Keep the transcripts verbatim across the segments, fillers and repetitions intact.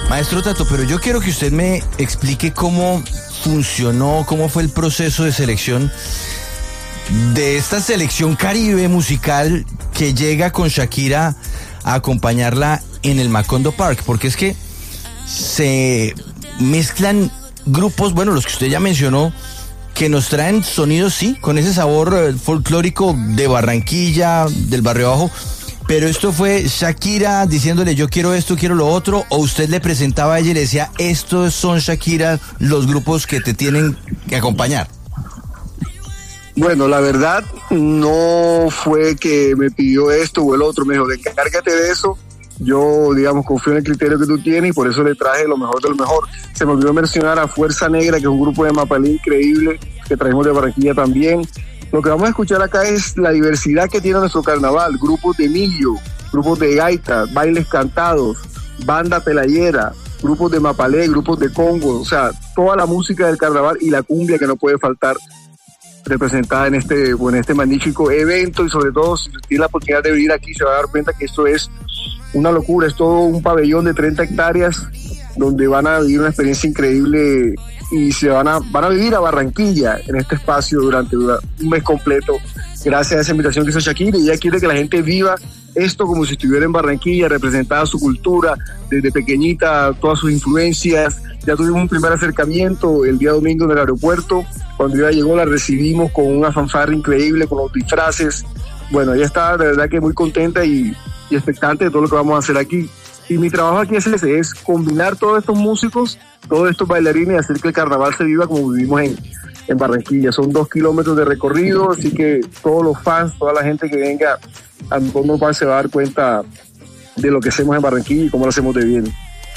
Maestro Tato, pero yo quiero que usted me explique cómo funcionó, cómo fue el proceso de selección de esta selección Caribe musical que llega con Shakira a acompañarla en el Macondo Park, porque es que se mezclan grupos, bueno, los que usted ya mencionó, que nos traen sonidos, sí, con ese sabor eh, folclórico de Barranquilla, del Barrio Bajo, pero esto fue Shakira diciéndole yo quiero esto, quiero lo otro, o usted le presentaba a ella y le decía estos son Shakira, los grupos que te tienen que acompañar. Bueno, la verdad no fue que me pidió esto o el otro, me dijo, encárgate de eso. Yo, digamos, confío en el criterio que tú tienes y por eso le traje lo mejor de lo mejor. Se me olvidó mencionar a Fuerza Negra, que es un grupo de Mapalé increíble, que traemos de Barranquilla también. Lo que vamos a escuchar acá es la diversidad que tiene nuestro carnaval, grupos de millo, grupos de gaita, bailes cantados, banda pelayera, grupos de Mapalé, grupos de Congo, o sea, toda la música del carnaval y la cumbia que no puede faltar representada en este, en este magnífico evento, y sobre todo si tiene la oportunidad de vivir aquí se va a dar cuenta que esto es una locura, es todo un pabellón de treinta hectáreas donde van a vivir una experiencia increíble y se van a, van a vivir a Barranquilla en este espacio durante, durante un mes completo, gracias a esa invitación que hizo Shakira, y ella quiere que la gente viva esto como si estuviera en Barranquilla, representada su cultura, desde pequeñita, todas sus influencias. Ya tuvimos un primer acercamiento el día domingo en el aeropuerto, cuando ella llegó la recibimos con una fanfarra increíble, con los disfraces. Bueno, ella está de verdad que muy contenta y, y expectante de todo lo que vamos a hacer aquí. Y mi trabajo aquí es ese, es combinar todos estos músicos, todos estos bailarines y hacer que el carnaval se viva como vivimos en, en Barranquilla. Son dos kilómetros de recorrido, así que todos los fans, toda la gente que venga a Macondo Park se va a dar cuenta de lo que hacemos en Barranquilla y cómo lo hacemos de bien.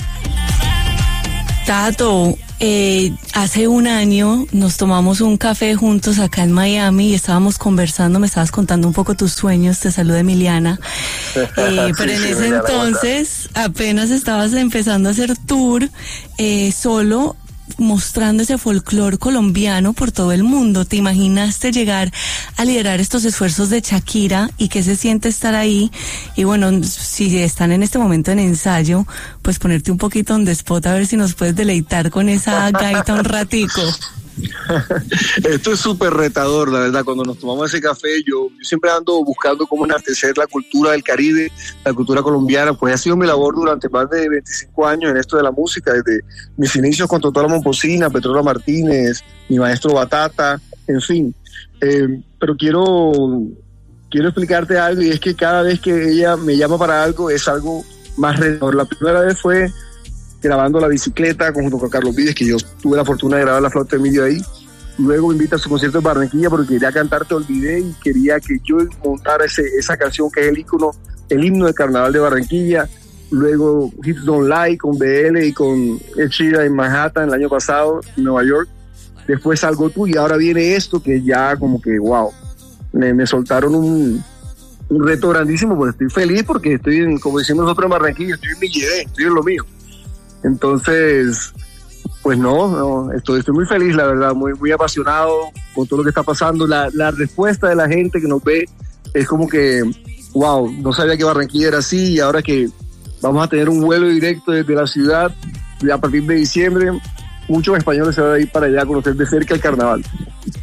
Tato, eh, hace un año nos tomamos un café juntos acá en Miami y estábamos conversando, me estabas contando un poco tus sueños, te saluda Emiliana, eh, pero sí, en sí, ese entonces apenas estabas empezando a hacer tour eh, solo, mostrando ese folclore colombiano por todo el mundo. ¿Te imaginaste llegar a liderar estos esfuerzos de Shakira y qué se siente estar ahí? Y bueno, si están en este momento en ensayo, pues ponerte un poquito on the spot a ver si nos puedes deleitar con esa gaita un ratico. Esto es súper retador, la verdad. Cuando nos tomamos ese café, yo, yo siempre ando buscando cómo enaltecer la cultura del Caribe, la cultura colombiana. Pues ha sido mi labor durante más de veinticinco años en esto de la música, desde mis inicios con Totó la Momposina, Petrola Martínez, mi maestro Batata, en fin. Eh, pero quiero, quiero explicarte algo, y es que cada vez que ella me llama para algo, es algo más retador. La primera vez fue grabando La Bicicleta junto con Carlos Vives, que yo tuve la fortuna de grabar La Flauta de Emilio ahí. Luego me invita a su concierto en Barranquilla porque quería cantar Te Olvidé y quería que yo montara ese, esa canción que es el ícono, el himno del carnaval de Barranquilla. Luego Hips Don't Lie con B L y con Ed Sheeran en Manhattan el año pasado en Nueva York. Después Algo Tú, y ahora viene esto que ya como que wow, me, me soltaron un, un reto grandísimo, pues estoy feliz porque estoy en, como decimos nosotros en Barranquilla, estoy en mi llevé, estoy en lo mío. Entonces, pues no, no estoy, estoy muy feliz, la verdad, muy, muy apasionado con todo lo que está pasando. La, la respuesta de la gente que nos ve es como que, wow, no sabía que Barranquilla era así, y ahora que vamos a tener un vuelo directo desde la ciudad a partir de diciembre, muchos españoles se van a ir para allá a conocer de cerca el carnaval.